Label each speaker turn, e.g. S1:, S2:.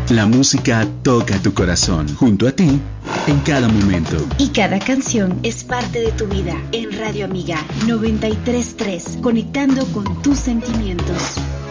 S1: La música toca tu corazón, junto a ti, en cada momento.
S2: Y cada canción es parte de tu vida. En Radio Amiga 93.3, conectando con tus sentimientos.